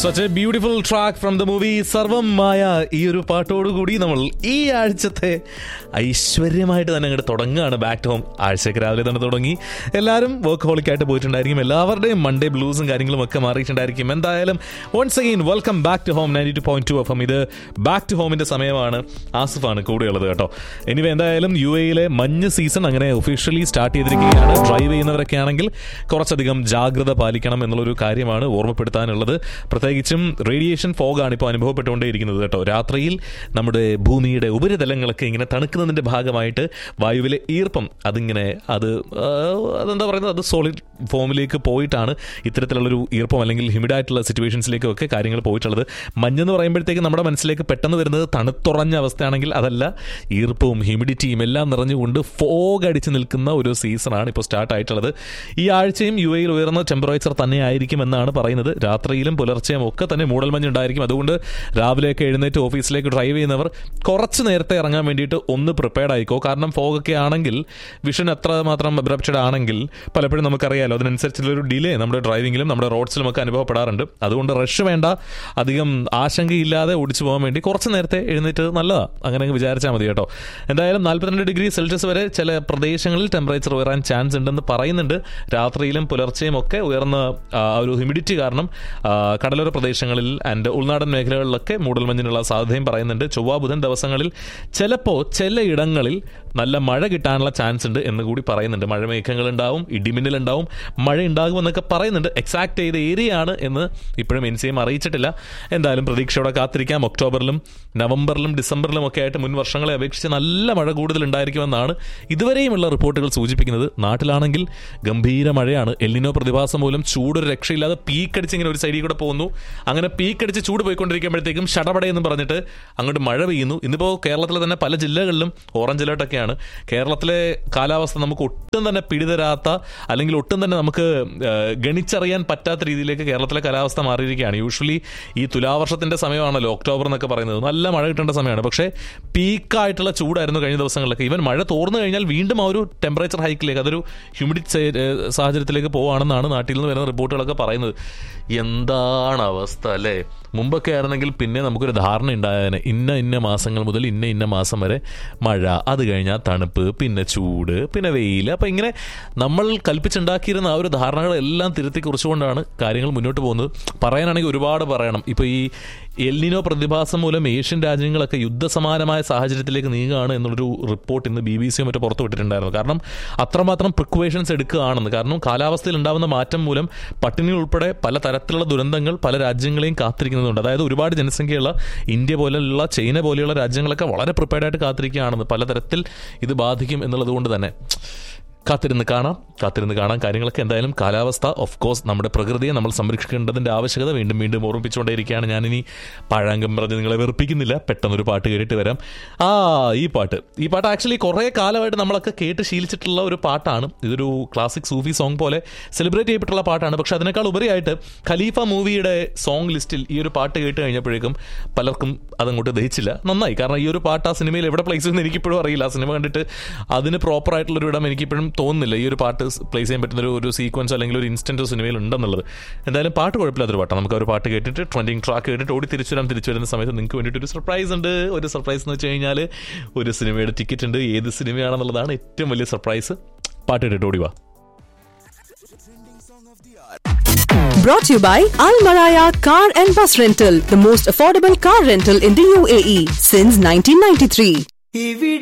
Such a beautiful track from the movie സർവം മായ. ഈ ഒരു പാട്ടോടുകൂടി നമ്മൾ ഈ ആഴ്ചത്തെ ഐശ്വര്യമായിട്ട് തന്നെ അങ്ങോട്ട് തുടങ്ങുകയാണ്. ബാക്ക് ടു ഹോം ആഴ്ചയ്ക്ക് രാവിലെ തന്നെ തുടങ്ങി. എല്ലാവരും വർക്ക് ഹോളിക്കായിട്ട് പോയിട്ടുണ്ടായിരിക്കും. എല്ലാവരുടെയും മൺഡേ ബ്ലൂസും കാര്യങ്ങളും ഒക്കെ മാറിയിട്ടുണ്ടായിരിക്കും. എന്തായാലും once again welcome back to home 92.2 FM. ഇത് ബാക്ക് ടു ഹോമിന്റെ സമയമാണ്. ആസിഫാണ് കൂടെയുള്ളത് കേട്ടോ. എനിവേ എന്തായാലും UAE മഞ്ഞ് സീസൺ അങ്ങനെ ഒഫീഷ്യലി സ്റ്റാർട്ട് ചെയ്തിരിക്കുകയാണ്. ഡ്രൈവ് ചെയ്യുന്നവരൊക്കെ ആണെങ്കിൽ കുറച്ചധികം ജാഗ്രത പാലിക്കണം എന്നുള്ളൊരു കാര്യമാണ് ഓർമ്മപ്പെടുത്താനുള്ളത്. പ്രത്യേകിച്ചും റേഡിയേഷൻ ഫോഗാണ് ഇപ്പോൾ അനുഭവപ്പെട്ടുകൊണ്ടേയിരിക്കുന്നത് കേട്ടോ. രാത്രിയിൽ നമ്മുടെ ഭൂമിയുടെ ഉപരിതലങ്ങളൊക്കെ ഇങ്ങനെ തണുക്കുന്നതിൻ്റെ ഭാഗമായിട്ട് വായുവിലെ ഈർപ്പം അതെന്താ പറയുന്നത്, അത് സോളിഡ് ഫോമിലേക്ക് പോയിട്ടാണ് ഇത്തരത്തിലുള്ളൊരു ഈർപ്പം അല്ലെങ്കിൽ ഹ്യൂമിഡായിട്ടുള്ള സിറ്റുവേഷൻസിലേക്കൊക്കെ കാര്യങ്ങൾ പോയിട്ടുള്ളത്. മഞ്ഞെന്ന് പറയുമ്പോഴത്തേക്ക് നമ്മുടെ മനസ്സിലേക്ക് പെട്ടെന്ന് വരുന്നത് തണുത്തുറഞ്ഞ അവസ്ഥയാണെങ്കിൽ അതല്ല, ഈർപ്പവും ഹ്യൂമിഡിറ്റിയും എല്ലാം നിറഞ്ഞുകൊണ്ട് ഫോഗ് അടിച്ച് നിൽക്കുന്ന ഒരു സീസണാണ് ഇപ്പോൾ സ്റ്റാർട്ട് ആയിട്ടുള്ളത്. ഈ ആഴ്ചയും UAE ഉയർന്ന ടെമ്പറേച്ചർ തന്നെ ആയിരിക്കും എന്നാണ് പറയുന്നത്. രാത്രിയിലും പുലർച്ചെയും ഒക്കെ തന്നെ മൂടൽമഞ്ഞുണ്ടായിരിക്കും. അതുകൊണ്ട് രാവിലെയൊക്കെ എഴുന്നേറ്റ് ഓഫീസിലേക്ക് ഡ്രൈവ് ചെയ്യുന്നവർ കുറച്ച് നേരത്തെ ഇറങ്ങാൻ വേണ്ടിയിട്ട് ഒന്ന് പ്രിപ്പയർഡ് ആയിക്കോ. കാരണം ഫോഗൊക്കെ ആണെങ്കിൽ വിഷൻ എത്രമാത്രം അബ്രപ്റ്റഡ് ആണെങ്കിൽ പലപ്പോഴും നമുക്കറിയാലോ, അതിനനുസരിച്ചുള്ളൊരു ഡിലേ നമ്മുടെ ഡ്രൈവിങ്ങിലും നമ്മുടെ റോഡ്സിലും ഒക്കെ അനുഭവപ്പെടാറുണ്ട്. അതുകൊണ്ട് റഷ് വേണ്ട, അധികം ആശങ്കയില്ലാതെ ഓടിച്ചു പോകാൻ വേണ്ടി കുറച്ച് നേരത്തെ എഴുന്നേറ്റ് നല്ലതാണ്. അങ്ങനെ വിചാരിച്ചാൽ മതി കേട്ടോ. എന്തായാലും 42 ഡിഗ്രി സെൽഷ്യസ് വരെ ചില പ്രദേശങ്ങളിൽ ടെമ്പറേച്ചർ ഉയരാൻ ചാൻസ് ഉണ്ടെന്ന് പറയുന്നുണ്ട്. രാത്രിയിലും പുലർച്ചെയും ഒക്കെ ഉയർന്ന ഒരു ഹ്യൂമിഡിറ്റി കാരണം കടലോര പ്രദേശങ്ങളിൽ ആൻഡ് ഉൾനാടൻ മേഖലകളിലൊക്കെ മൂടൽമഞ്ഞിനുള്ള സാധ്യതയും പറയുന്നുണ്ട്. ചൊവ്വ ബുധൻ ദിവസങ്ങളിൽ ചിലപ്പോൾ ചിലയിടങ്ങളിൽ നല്ല മഴ കിട്ടാനുള്ള ചാൻസ് ഉണ്ട് എന്ന് കൂടി പറയുന്നുണ്ട്. മഴമേഘങ്ങളുണ്ടാവും, ഇടിമിന്നലുണ്ടാവും, മഴ ഉണ്ടാകുമെന്നൊക്കെ പറയുന്നുണ്ട്. എക്സാക്ട് ചെയ്ത ഏരിയ ആണ് എന്ന് ഇപ്പോഴും NCM അറിയിച്ചിട്ടില്ല. എന്തായാലും പ്രതീക്ഷയോടെ കാത്തിരിക്കാം. ഒക്ടോബറിലും നവംബറിലും ഡിസംബറിലും ഒക്കെ ആയിട്ട് മുൻ വർഷങ്ങളെ അപേക്ഷിച്ച് നല്ല മഴ കൂടുതൽ ഉണ്ടായിരിക്കുമെന്നാണ് ഇതുവരെയുമുള്ള റിപ്പോർട്ടുകൾ സൂചിപ്പിക്കുന്നത്. നാട്ടിലാണെങ്കിൽ ഗംഭീര മഴയാണ്. എൽനിനോ പ്രതിഭാസം മൂലം ചൂടൊരു രക്ഷയില്ലാതെ പീക്കടിച്ച് ഇങ്ങനെ ഒരു സൈഡിൽ കൂടെ പോകുന്നു. അങ്ങനെ പീക്കടിച്ച് ചൂട് പോയിക്കൊണ്ടിരിക്കുമ്പോഴത്തേക്കും ഷടപടയെന്ന് പറഞ്ഞിട്ട് അങ്ങോട്ട് മഴ പെയ്യുന്നു. ഇന്നിപ്പോൾ കേരളത്തിലെ തന്നെ പല ജില്ലകളിലും ഓറഞ്ച് അലേർട്ടൊക്കെയാണ്. കേരളത്തിലെ കാലാവസ്ഥ നമുക്ക് ഒട്ടും തന്നെ പിടിതരാത്ത അല്ലെങ്കിൽ ഒട്ടും തന്നെ നമുക്ക് ഗണിച്ചറിയാൻ പറ്റാത്ത രീതിയിലേക്ക് കേരളത്തിലെ കാലാവസ്ഥ മാറിയിരിക്കുകയാണ്. യൂഷ്വലി ഈ തുലാവർഷത്തിന്റെ സമയമാണല്ലോ ഒക്ടോബർ എന്നൊക്കെ പറയുന്നത്, നല്ല മഴ കിട്ടേണ്ട സമയമാണ്. പക്ഷേ പീക്കായിട്ടുള്ള ചൂടായിരുന്നു കഴിഞ്ഞ ദിവസങ്ങളിലൊക്കെ. ഈവൻ മഴ തോർന്നു കഴിഞ്ഞാൽ വീണ്ടും ആ ഒരു ടെമ്പറേച്ചർ ഹൈക്കിലേക്ക്, അതൊരു ഹ്യൂമിഡിറ്റി സാഹചര്യത്തിലേക്ക് പോവുകയാണെന്നാണ് നാട്ടിൽ നിന്ന് വരുന്ന റിപ്പോർട്ടുകളൊക്കെ പറയുന്നത്. എന്താണ് അവസ്ഥ അല്ലേ? മുമ്പൊക്കെ ആയിരുന്നെങ്കിൽ പിന്നെ നമുക്കൊരു ധാരണ ഉണ്ടായേനെ, ഇന്ന മാസങ്ങൾ മുതൽ ഇന്ന മാസം വരെ മഴ, അത് കഴിഞ്ഞാൽ തണുപ്പ്, പിന്നെ ചൂട്, പിന്നെ വെയിൽ. അപ്പം ഇങ്ങനെ നമ്മൾ കൽപ്പിച്ചുണ്ടാക്കിയിരുന്ന ആ ഒരു ധാരണകളെല്ലാം തിരുത്തി കുറിച്ചുകൊണ്ടാണ് കാര്യങ്ങൾ മുന്നോട്ട് പോകുന്നത്. പറയാനാണെങ്കിൽ ഒരുപാട് പറയണം. ഇപ്പോൾ ഈ എൽനിനോ പ്രതിഭാസം മൂലം ഏഷ്യൻ രാജ്യങ്ങളൊക്കെ യുദ്ധസമാനമായ സാഹചര്യത്തിലേക്ക് നീങ്ങുകയാണ് എന്നുള്ളൊരു റിപ്പോർട്ട് ഇന്ന് BBC മറ്റോ പുറത്തു വിട്ടിട്ടുണ്ടായിരുന്നു. കാരണം അത്രമാത്രം പ്രിക്കോഷൻസ് എടുക്കുകയാണെന്ന്. കാരണം കാലാവസ്ഥയിൽ ഉണ്ടാകുന്ന മാറ്റം മൂലം പട്ടിണി ഉൾപ്പെടെ പല തരത്തിലുള്ള ദുരന്തങ്ങൾ പല രാജ്യങ്ങളെയും കാത്തിരിക്കുന്നുണ്ട്. അതായത് ഒരുപാട് ജനസംഖ്യയുള്ള ഇന്ത്യ പോലെയുള്ള ചൈന പോലെയുള്ള രാജ്യങ്ങളൊക്കെ വളരെ പ്രിപ്പയർഡായിട്ട് കാത്തിരിക്കുകയാണെന്ന്. പലതരത്തിൽ ഇത് ബാധിക്കും എന്നുള്ളത് കൊണ്ട് തന്നെ കാത്തിരുന്ന് കാണാം കാര്യങ്ങളൊക്കെ. എന്തായാലും കാലാവസ്ഥ ഓഫ് കോഴ്സ് നമ്മുടെ പ്രകൃതിയെ നമ്മൾ സംരക്ഷിക്കേണ്ടതിൻ്റെ ആവശ്യകത വീണ്ടും വീണ്ടും ഓർമ്മിപ്പിച്ചുകൊണ്ടേയിരിക്കുകയാണ്. ഞാനിനി പാഴാങ്കം പറഞ്ഞ് നിങ്ങളെ വെറുപ്പിക്കുന്നില്ല. പെട്ടെന്നൊരു പാട്ട് കേട്ടിട്ട് വരാം. ഈ പാട്ട് ആക്ച്വലി കുറേ കാലമായിട്ട് നമ്മളൊക്കെ കേട്ട് ശീലിച്ചിട്ടുള്ള ഒരു പാട്ടാണ്. ഇതൊരു ക്ലാസിക് സൂഫി സോങ് പോലെ സെലിബ്രേറ്റ് ചെയ്യപ്പെട്ടുള്ള പാട്ടാണ്. പക്ഷെ അതിനേക്കാൾ ഉപരിയായിട്ട് ഖലീഫ മൂവിയുടെ സോങ് ലിസ്റ്റിൽ ഈ ഒരു പാട്ട് കേട്ട് കഴിഞ്ഞപ്പോഴേക്കും പലർക്കും അതങ്ങോട്ട് ദഹിച്ചില്ല. നന്നായി. കാരണം ഈ ഒരു പാട്ട് ആ സിനിമയിൽ എവിടെ പ്ലേസ് ചെയ്യുമെന്ന് എനിക്കിപ്പോഴും അറിയില്ല. ആ സിനിമ കണ്ടിട്ട് അതിന് പ്രോപ്പറായിട്ടുള്ളൊരു ഇടം എനിക്കിപ്പോഴും തോന്നുന്നില്ല ഈ ഒരു പാട്ട് പ്ലേസ് ചെയ്യാൻ പറ്റുന്ന ഒരു സീക്വൻസ് അല്ലെങ്കിൽ ഒരു ഇൻസ്റ്റൻറ്റോ സിനിമയിൽ ഉണ്ടെന്നുള്ളത്. എന്തായാലും പാട്ട് കുഴപ്പമില്ലാത്തൊരു പാട്ടാണ്. നമുക്ക് ഒരു പാട്ട് കേട്ടിട്ട് ട്രെൻഡിങ് ട്രാക്ക് കേട്ടിട്ട് തിരിച്ചു വരുന്ന സമയത്ത് നിങ്ങൾക്ക് വേണ്ടിയിട്ട് ഒരു സർപ്രൈസ് ഉണ്ട്. ഒരു സർപ്രൈസ് എന്ന് വെച്ച് കഴിഞ്ഞാൽ ഒരു സിനിമയുടെ ടിക്കറ്റ് ഉണ്ട്. ഏത് സിനിമയാണെന്നുള്ളതാണ് ഏറ്റവും വലിയ സർപ്രൈസ്. പാട്ട് കേട്ടിട്ട് ഓടിവാ. Brought to you by Al Maraya Car and Bus Rental, the most affordable car rental in the UAE since 1993.